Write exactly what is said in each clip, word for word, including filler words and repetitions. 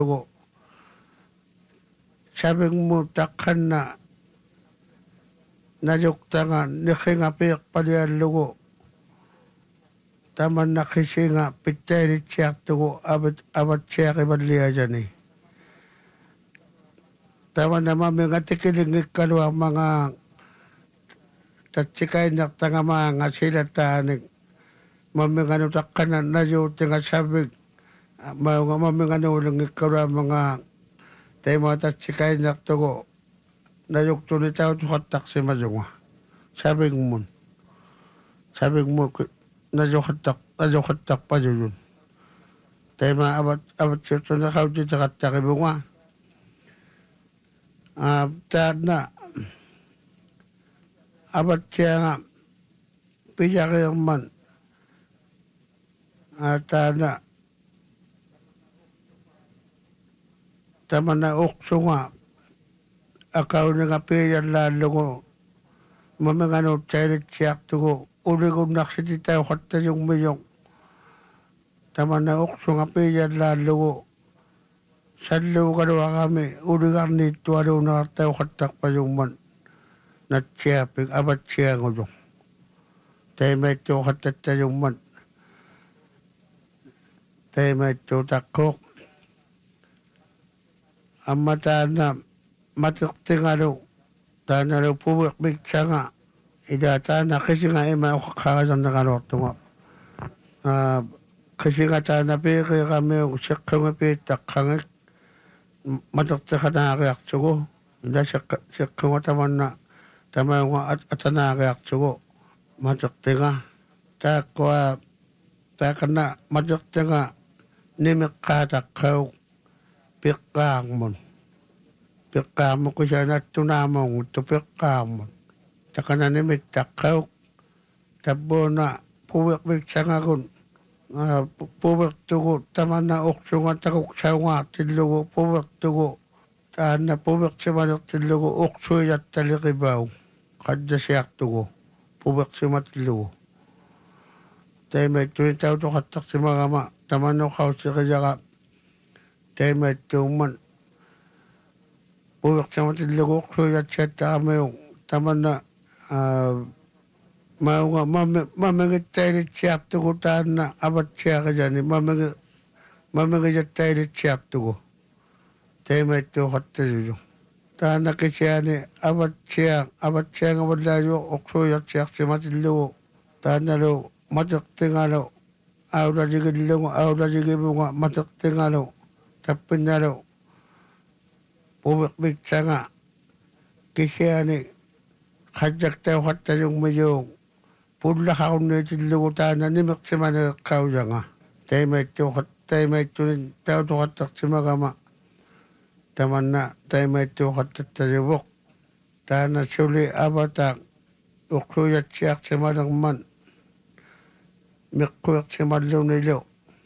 lugo sabing mo takhan na najuktangan nikinga piyak palian lugo taman nakisinga piteri tiyak tugo abat abat tiyak ibaliya jani taman na mami nga tikilingik kalwa mga tatsikay nak tanga mga silatanik mami nga nutakhan na najuti nga sabing mga mami nga nulingik kalwa mga tayo mga tatsikay nak tugo najukto ni tao tukatak si majunga sabing mo sabing mo najukatak najukatak pa yun tayo mga abat abat sito na kauti takatak ibunga ah tayo na abat siya nga piyak yung man at tayo na taman na ukso nga akaw na nga piyan lalo ko mamangano charit siyak tugo uli ko naksiti tayo kata yung mayong taman na ukso nga piyan lalo ko sanlo ka nawa kami uli ka nito ano na tayo katak pa yung man na siyaping abat siya ko yung tayo may ito katat tayo yung man tayo may ito takok ang mata na matikting ano, tayo na rin puwik siya nga, idata na kasi nga ima ako kakasang nakaroto nga. Uh, kasi nga tayo na piki kami yung sikyo nga pitak kangit, matikting ka na reaksyo ko. Hindi sikyo nga taman na, taman nga at at na reaksyo ko. Matikting nga. Tayo ko, tayo ka na, matikting nga, nimik katak kayo, pikang mo. Pikang mo ko siya na tunamong ito pikang mo. Taka na nimit takaw. Tabo na puwik-wik siya nga kun. Uh, puwik tugo. Taman na ukso nga takok siya nga tilugo. Puwik tugo. Taan na puwik siya manok tilugo. Ukso yat talikibaw. Kada siyak tugo. Puwik siya matilugo. Tayo may tuwing tao to katak si mga ma. Taman na kaw siya kaya ka. Tayo may tuman. Puwak sa matilugo ko yat siya tama yung taman na mga mamangit tayo siyak tugo taan na abat siya ka dyan. Mamangit tayo siyak tugo. Tayo may tukat tayo. Taan na kisya ni abat siya. Abat siya nga wala yung okso yat siyak si matilugo. Taan na lo matakti nga lo. Aw na digin lo. Aw na digin mo nga matakti nga lo. Tapin na lo. Puwik-wik siya nga. Kisya ni kadyak tayo kata yung mayong pula ka kung nitilugutan na nimik si manakaw siya nga. Tayo may tukat, tayo may tunin, tayo tukatak si magama. Taman na, tayo may tukat at tayo buk. Tayo na suli abatak, ukluyat siyak si manangman. Mikkuyak si manlaw nilo.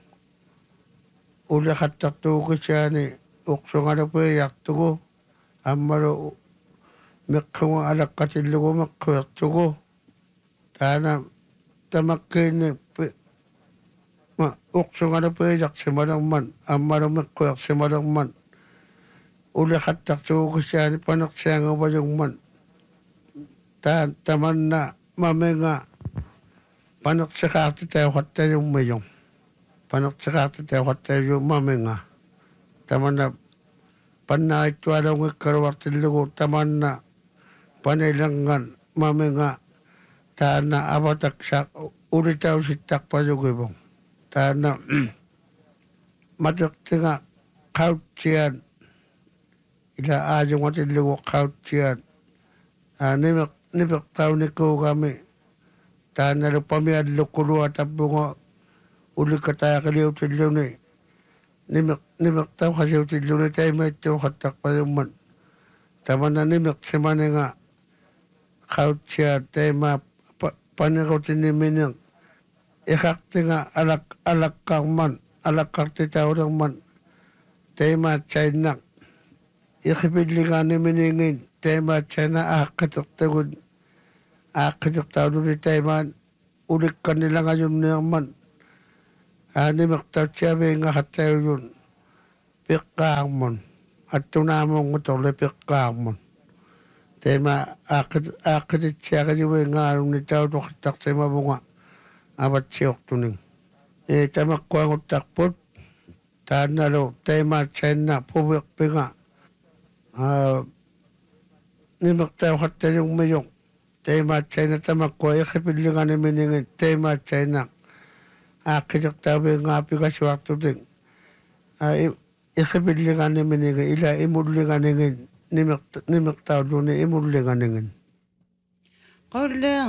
Uli katak tuko siya ni ukso nga na po yak tugo. Amaro mikko nga alak katilugo mikko yak tugo. Tana tamakin ni ma ukso nga na po yak si manangman. Amaro mikko yak si manangman. Uli katak tugo siya ni panak siya nga ba yung man. Tan taman na mami nga panak siya kati tayo kata yung mayong. Panak siya kati tayo kata yung mami nga. Taman na panay tuwala ng karawat tilugo. Taman na panilangan mami nga. Taan na abatak siya. Ulit tayo sitak pa yung ibong. Taan na matakti nga kaut siyan. Ila adyong nga tilugo kaut siyan. Uh, nimik, nimik tao ni ko kami. Taan na lupamiad lukuluwa tapo nga. Ulit ka tayo kaliw tilugo ni. Nimik, nimik tao kasi tilugo ni tayo may ito katak pa yung man. Taman na nimik si mani nga. Kaut siya tayo ma pa, panikaw tiniminang. Ikakti nga alak, alak kang man. Alak kakti tao ng man. Tayo ma chay nak. Ikipidli nga ni miningin. Tayo ma chay na akatak tagod. Akatak tao ni tayo man. Ulit ka nila nga yun niyang man. Ani maktaw siya may nga katayo yun. piqqaarmun attunaamungutorli piqqaarmun tema aqit aqititsiaqaliuingaalunni tautoqittartimavunga avatsiortuning e tamakkuanguttarput taannalu taimaatsainna puviqpinga a nimertauqattalummiyuq taimaatsaina tamakkua iqipillinganiminingit taimaatsaina aaqqiliqtauviingaapigasuartuting a iqipillinganiminigi ila imullinganingin nimert nimertauluni imullinganingin Qolle